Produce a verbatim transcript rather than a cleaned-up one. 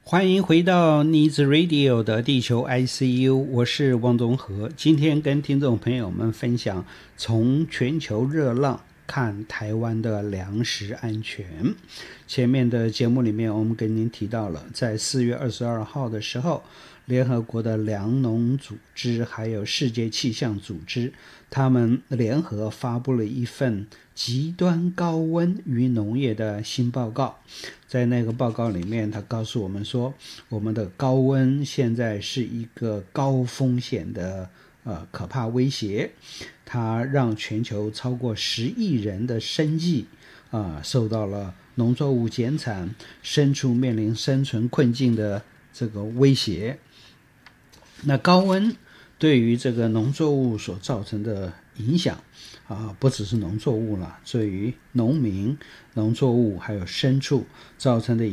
欢迎回到 Needs Radio 的地球 I C U， 我是汪东和。今天跟听众朋友们分享从全球热浪看台湾的粮食安全。前面的节目里面我们跟您提到了，在四月二十二号的时候，联合国的粮农组织还有世界气象组织，他们联合发布了一份极端高温与农业的新报告。在那个报告里面，他告诉我们说，我们的高温现在是一个高风险的呃可怕威胁，它让全球超过十亿人的生计啊、呃、受到了农作物减产、牲畜面临生存困境的这个威胁。那高温对于这个农作物所造成的影响啊，不只是农作物了，对于农民、农作物还有牲畜造成的